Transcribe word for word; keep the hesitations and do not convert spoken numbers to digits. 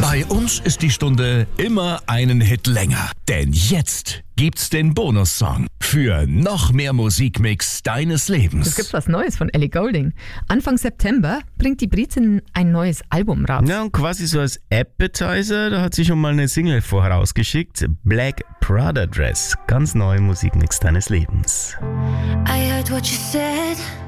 Bei uns ist die Stunde immer einen Hit länger. Denn jetzt gibt's den Bonussong für noch mehr Musikmix deines Lebens. Es gibt was Neues von Ellie Goulding. Anfang September bringt die Britin ein neues Album raus. Ja, und quasi so als Appetizer, da hat sie schon mal eine Single vorausgeschickt. Black Prada Dress. Ganz neue Musikmix deines Lebens. I heard what you said.